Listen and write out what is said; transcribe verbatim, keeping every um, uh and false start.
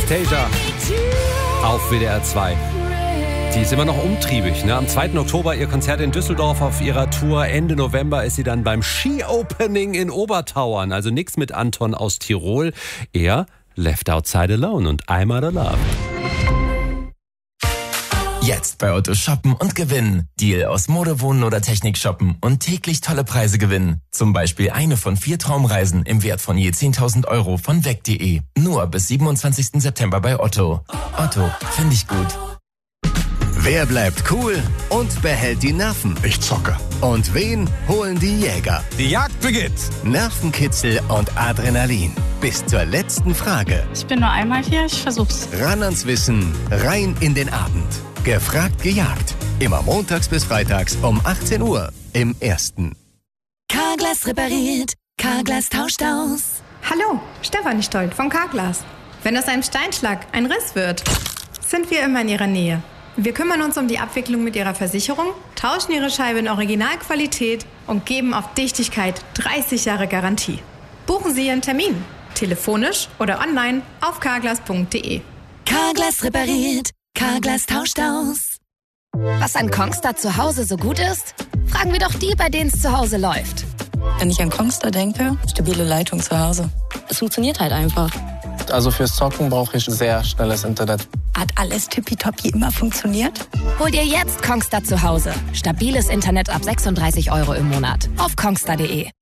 Anastasia auf W D R zwei. Die ist immer noch umtriebig. Ne? Am zweiten Oktober ihr Konzert in Düsseldorf, auf ihrer Tour. Ende November ist sie dann beim Ski-Opening in Obertauern. Also nichts mit Anton aus Tirol. Eher Left Outside Alone und I'm Out of Love. Jetzt bei Otto shoppen und gewinnen. Deal aus Mode, Wohnen oder Technik shoppen und täglich tolle Preise gewinnen. Zum Beispiel eine von vier Traumreisen im Wert von je zehntausend Euro von weg punkt de. Nur bis siebenundzwanzigsten September bei Otto. Otto, finde ich gut. Wer bleibt cool und behält die Nerven? Ich zocke. Und wen holen die Jäger? Die Jagd beginnt. Nervenkitzel und Adrenalin. Bis zur letzten Frage. Ich bin nur einmal hier, ich versuch's. Ran ans Wissen, rein in den Abend. Gefragt, gejagt. Immer montags bis freitags um achtzehn Uhr im Ersten. Carglass repariert, Carglass tauscht aus. Hallo, Stefanie Stolt von Carglass. Wenn aus einem Steinschlag ein Riss wird, sind wir immer in Ihrer Nähe. Wir kümmern uns um die Abwicklung mit Ihrer Versicherung, tauschen Ihre Scheibe in Originalqualität und geben auf Dichtigkeit dreißig Jahre Garantie. Buchen Sie Ihren Termin, telefonisch oder online auf carglass punkt de. Carglass repariert, Carglass tauscht aus. Was an Kongstar zu Hause so gut ist? Fragen wir doch die, bei denen es zu Hause läuft. Wenn ich an Kongstar denke, stabile Leitung zu Hause. Es funktioniert halt einfach. Also fürs Zocken brauche ich sehr schnelles Internet. Hat alles tippitoppi immer funktioniert? Hol dir jetzt Kongstar zu Hause. Stabiles Internet ab sechsunddreißig Euro im Monat. Auf kongstar punkt de.